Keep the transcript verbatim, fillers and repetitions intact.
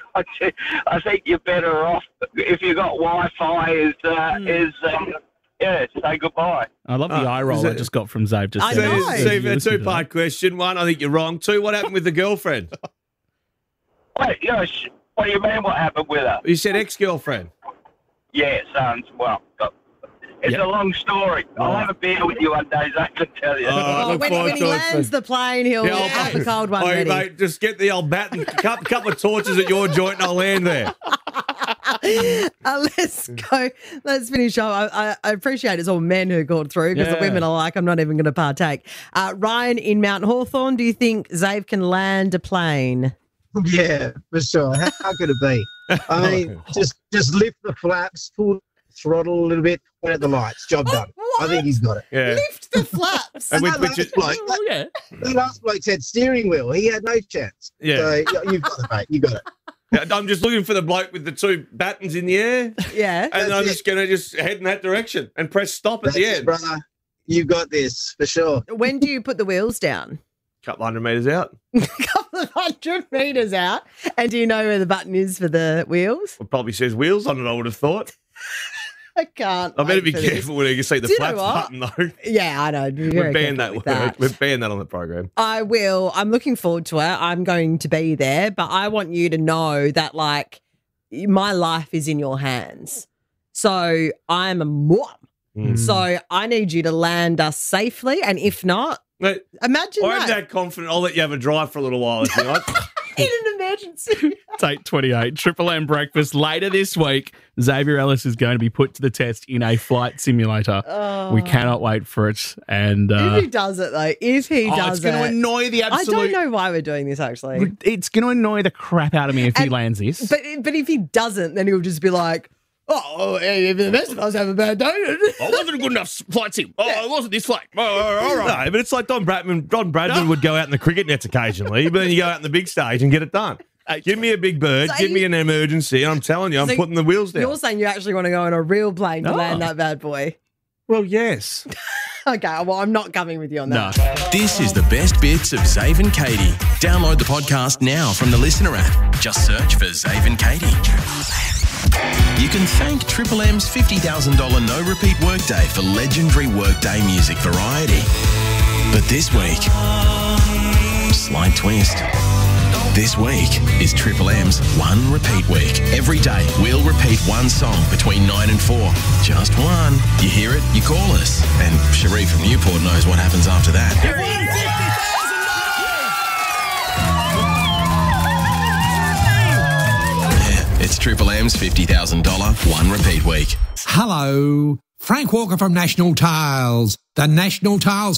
I, think, I think you're better off if you got Wi-Fi. Is uh, mm. is um, yeah, say goodbye. I love the Oh, eye roll is I it- just got from Zave. Just I there. know. Steve, a Listen to two-part question. One, I think you're wrong. Two, what happened with the girlfriend? Wait, you know, sh- what do you mean? What happened with her? You said ex-girlfriend. Yeah, sons. Well, it's Yep. a long story. I'll have a beer with you one day, I can tell you. Oh, Oh, look when, he- forward when he to it, lands the plane, he'll Yeah, I'll- have the cold one Oi, ready. mate, just get the old bat and a couple, couple of torches at your joint and I'll land there. Uh, let's go. Let's finish off. I, I, I appreciate it's all men who called through because Yeah. the women are like, I'm not even going to partake. Uh, Ryan in Mount Hawthorn, do you think Zave can land a plane? Yeah, for sure. How, how could it be? I mean, just just lift the flaps, pull the throttle a little bit, point at the lights. Job done. I think he's got it. Yeah. Lift the flaps. And we, that, we last just, bloke, Oh, yeah. that, that last bloke said steering wheel. He had no chance. Yeah. So you- you've got it, mate. You got it. I'm just looking for the bloke with the two buttons in the air, Yeah. and That's I'm it. just going to just head in that direction and press stop at That's the it, end. brother. You've got this for sure. When do you put the wheels down? Couple hundred metres out. A couple of hundred metres out. And do you know where the button is for the wheels? It probably says wheels on it, I would have thought. I can't. I better wait be for this. careful when you see the Do you know flaps what? button, though. Yeah, I know. Be We've very banned careful that with word. We've banned that on the program. I will. I'm looking forward to it. I'm going to be there, but I want you to know that, like, my life is in your hands. So I'm a mom. Mm. So I need you to land us safely. And if not, Mate, imagine I'm that. that confident. I'll let you have a drive for a little while if you like. In an emergency. It's eight twenty-eight. Triple M breakfast later this week. Xavier Ellis is going to be put to the test in a flight simulator. Oh. We cannot wait for it. And uh, If he does it, though, if he oh, does it's going to it. annoy the I absolute. don't know why we're doing this, actually. It's going to annoy the crap out of me if he And- lands this. But but if he doesn't, then he'll just be like, oh, hey, the best of us have a bad day. I wasn't a good enough flight sim. Oh, it wasn't this flight. Oh, all right. No, but it's like Don Bradman. Don Bradman would go out in the cricket nets occasionally, but then you go out in the big stage and get it done. Hey, give me a big bird, So give me you- an emergency, and I'm telling you, I'm So putting the wheels down. You're saying you actually want to go on a real plane to No. land that bad boy. Well, yes. Okay, well, I'm not coming with you on No. that. This is the best bits of Zave and Katie. Download the podcast now from the Listener app. Just search for Zave and Katie. You can thank Triple M's fifty thousand dollars no-repeat workday for legendary workday music variety. But this week, slight twist. This week is Triple M's one repeat week. Every day, we'll repeat one song between nine and four. Just one. You hear it, you call us. And Sharif from Newport knows what happens after that. Yeah, it's Triple M's fifty thousand dollars one repeat week. Hello, Frank Walker from National Tiles. The National Tiles